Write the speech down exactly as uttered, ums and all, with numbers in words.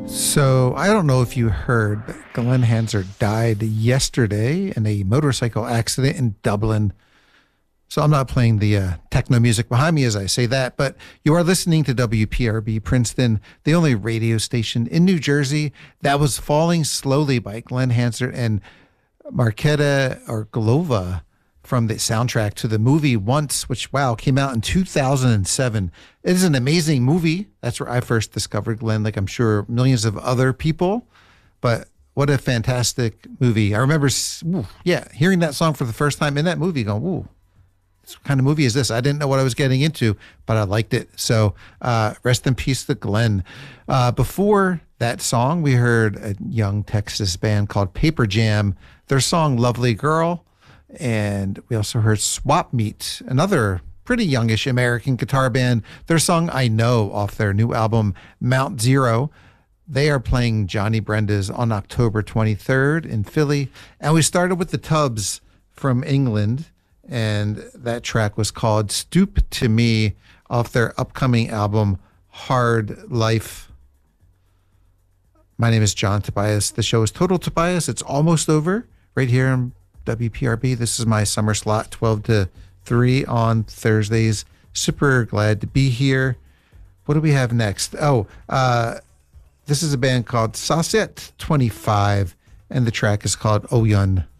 So I don't know if you heard, but Glenn Hansard died yesterday in a motorcycle accident in Dublin. So I'm not playing the uh, techno music behind me as I say that, but you are listening to W P R B Princeton, the only radio station in New Jersey that was falling slowly by Glenn Hansard and Marketa Orglova from the soundtrack to the movie Once, which, wow, came out in two thousand seven. It is an amazing movie. That's where I first discovered Glenn, like I'm sure millions of other people. But what a fantastic movie. I remember, ooh, yeah, hearing that song for the first time in that movie going, ooh, what kind of movie is this? I didn't know what I was getting into, but I liked it. So uh, rest in peace to Glenn. Uh, before that song, we heard a young Texas band called Paper Jam, their song Lovely Girl. And we also heard Swap Meet, another pretty youngish American guitar band, their song I Know off their new album Mount Zero. They are playing Johnny Brenda's on October twenty-third in Philly. And we started with the Tubbs from England, and that track was called Stoop to Me off their upcoming album Hard Life. My name is John Tobias. The show is Total Tobias. It's almost over right here in W P R B. This is my summer slot, twelve to three on Thursdays. Super glad to be here. What do we have next? Oh, uh, this is a band called Saucet twenty-five, and the track is called Oyun.